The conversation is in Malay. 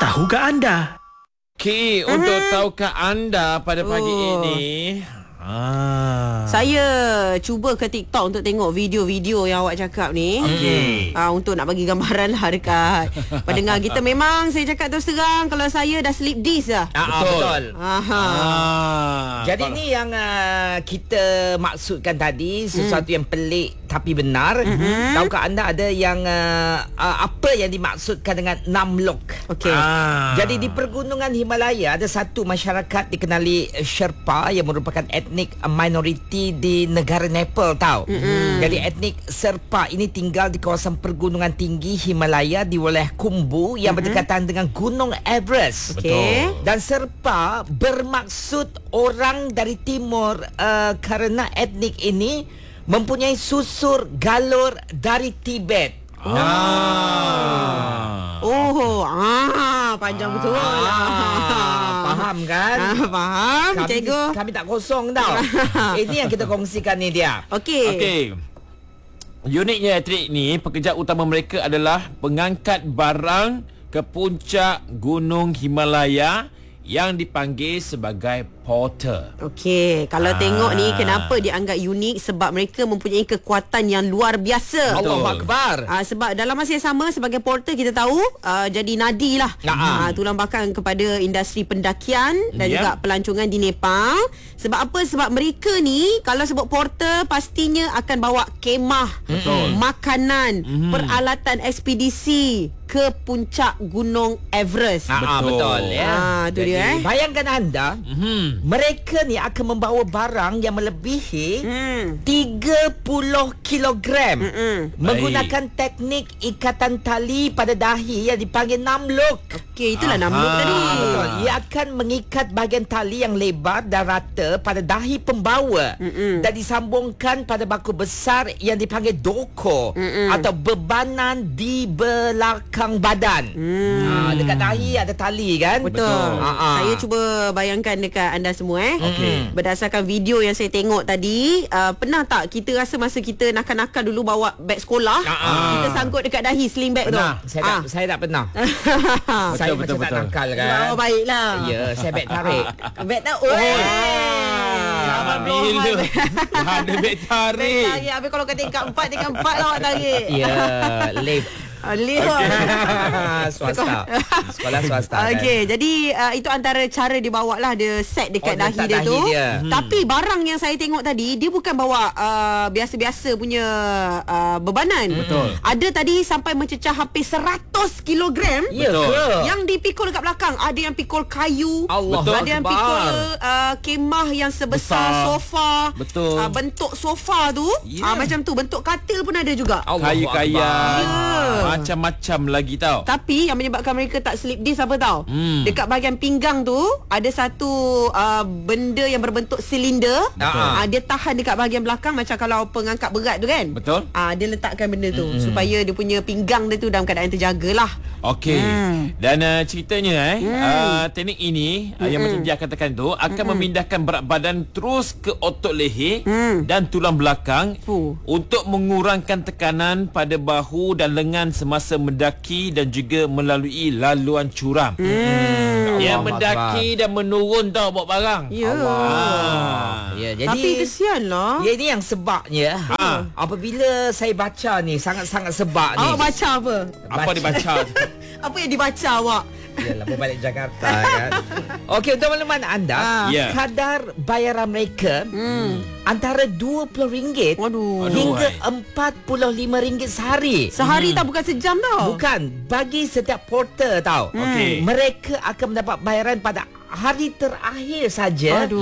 Tahukah anda? Okey, untuk tahukah anda pada pagi ini, saya cuba ke TikTok untuk tengok video-video yang awak cakap ni. Okey. Untuk nak bagi gambaran lah dekat pendengar kita. Memang saya cakap terus terang, kalau saya dah sleep disc dah. Betul. Jadi Jadi ni yang kita maksudkan tadi, sesuatu yang pelik tapi benar. Tahukah anda ada yang apa yang dimaksudkan dengan Namlok? Okey. Jadi di pergunungan Himalaya ada satu masyarakat dikenali Sherpa yang merupakan etnik minoriti di negara Nepal, tahu. Jadi etnik Sherpa ini tinggal di kawasan pergunungan tinggi Himalaya di wilayah Khumbu yang berdekatan dengan Gunung Everest. Okey. Dan Sherpa bermaksud orang dari timur kerana etnik ini mempunyai susur galur dari Tibet. Panjang betul. Faham kan? Faham, cikgu. Kami tak kosong tau. Ini yang kita kongsikan ni dia. Okey. okey. Uniknya etnik ni, pekerjaan utama mereka adalah mengangkat barang ke puncak Gunung Himalaya yang dipanggil sebagai porter. Okey, kalau tengok ni kenapa dianggap unik, sebab mereka mempunyai kekuatan yang luar biasa. Allahu Akbar. Sebab dalam masa yang sama sebagai porter kita tahu jadi nadi lah. Tulang belakang kepada industri pendakian dan juga pelancongan di Nepal. Sebab apa? Sebab mereka ni kalau sebut porter pastinya akan bawa kemah, makanan, peralatan ekspedisi ke puncak Gunung Everest. Betul ya. Tu dia Bayangkan anda, mereka ni akan membawa barang yang melebihi 30 kilogram menggunakan teknik ikatan tali pada dahi yang dipanggil Namluk. Okey, itulah Namluk tadi. Betul. Ia akan mengikat bahagian tali yang lebar dan rata pada dahi pembawa dan disambungkan pada baku besar yang dipanggil doko atau bebanan di belakang badan. Dekat dahi ada tali kan? Betul. Saya cuba bayangkan dekat anda semua berdasarkan video yang saya tengok tadi, pernah tak kita rasa masa kita nakal-nakal dulu bawa beg sekolah, kita sangkut dekat dahi sling bag tu? Saya tak pernah. Saya macam tak nakal kan. Oh, baiklah. Ya, saya beg tarik. Beg tak. Bila ada beg tarik. Habis kalau kata tingkat 4 lah awak tarik. Ya, lift. Swasta. Sekolah swasta. Okey, jadi itu antara cara dia bawa lah, dia set dekat dahi dia tu. Tapi barang yang saya tengok tadi, dia bukan bawa biasa-biasa punya bebanan. Betul. Ada tadi sampai mencecah hampir 100 kilogram. Betul. Yang dipikul dekat belakang. Ada yang pikul kayu. Allah ada yang Akbar. pikul kemah yang sebesar sofa. Betul. Bentuk sofa tu macam tu. Bentuk katil pun ada juga. Kayu-kayan, macam-macam lagi tau. Tapi yang menyebabkan mereka tak slip disc apa tau? Dekat bahagian pinggang tu ada satu benda yang berbentuk silinder. Dia tahan dekat bahagian belakang macam kalau pengangkat berat tu kan. Betul. Dia letakkan benda tu supaya dia punya pinggang dia tu dalam keadaan terjagalah. Okey. Dan ceritanya teknik ini yang macam dia katakan tu akan memindahkan berat badan terus ke otot leher dan tulang belakang untuk mengurangkan tekanan pada bahu dan lengan semasa mendaki dan juga melalui laluan curam. Yang mendaki dan menurun tau bawa barang. Ya. Ya, jadi Tapi kesian lah. Ya, ini yang sebabnya. Apabila saya baca ni sangat-sangat sebab ni. Awak baca apa? Apa dibaca? Apa yang dibaca awak? Yalah, berbalik Jakarta kan. Okey, untuk makluman anda, kadar bayaran mereka antara RM20 hingga RM45 sehari. Sehari tak, bukan sejam tau. Bukan, bagi setiap porter tau. Okey. Mereka akan mendapat bayaran pada hari terakhir saja